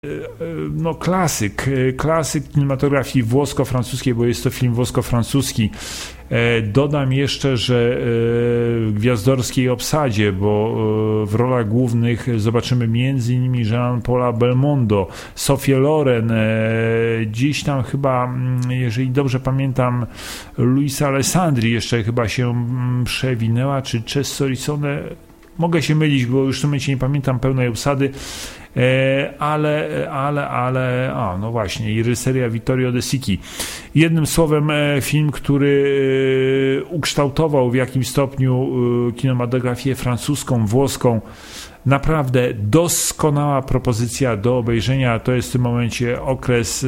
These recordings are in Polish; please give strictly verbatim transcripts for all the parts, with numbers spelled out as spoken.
no klasyk, klasyk kinematografii włosko-francuskiej, bo jest to film włosko-francuski. Dodam jeszcze, że w gwiazdorskiej obsadzie, bo w rolach głównych zobaczymy między innymi Jean-Paula Belmondo, Sofię Loren, gdzieś tam chyba, jeżeli dobrze pamiętam, Luisa Alessandri jeszcze chyba się przewinęła, czy Cez Sorisone, mogę się mylić, bo już w tym momencie nie pamiętam pełnej obsady, ale, ale, ale, a no właśnie, i reżyseria Vittorio De Sichi. Jednym słowem, film, który ukształtował w jakimś stopniu kinematografię francuską, włoską. Naprawdę doskonała propozycja do obejrzenia. To jest w tym momencie okres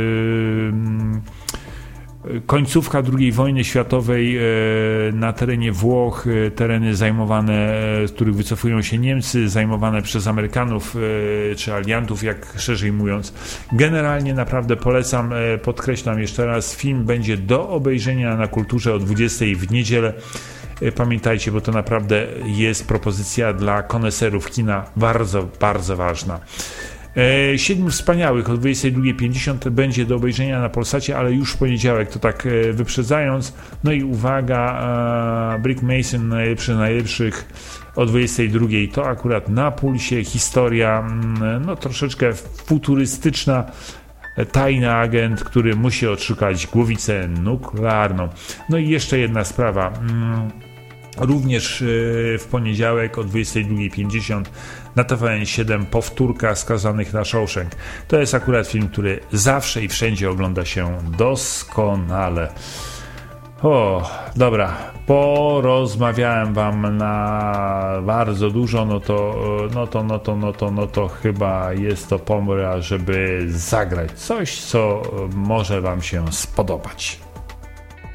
końcówka drugiej wojny światowej na terenie Włoch, tereny zajmowane, z których wycofują się Niemcy, zajmowane przez Amerykanów czy aliantów, jak szerzej mówiąc. Generalnie naprawdę polecam, podkreślam jeszcze raz, film będzie do obejrzenia na Kulturze o dwudziestej w niedzielę. Pamiętajcie, bo to naprawdę jest propozycja dla koneserów kina bardzo, bardzo ważna. Siedmiu wspaniałych o dwudziestej drugiej pięćdziesiąt będzie do obejrzenia na Polsacie, ale już w poniedziałek, to tak wyprzedzając. No i uwaga, Brick Mason, najlepszy najlepszych o dwudziestej drugiej, to akurat na pulsie, historia no troszeczkę futurystyczna, tajny agent, który musi odszukać głowicę nuklearną. No i jeszcze jedna sprawa. Również w poniedziałek o dwudziestej drugiej pięćdziesiąt na T V N siedem powtórka Skazanych na Shawshank. To jest akurat film, który zawsze i wszędzie ogląda się doskonale. O, dobra, porozmawiałem wam na bardzo dużo, no to, no to, no to, no to, no to chyba jest to pora, żeby zagrać coś, co może wam się spodobać.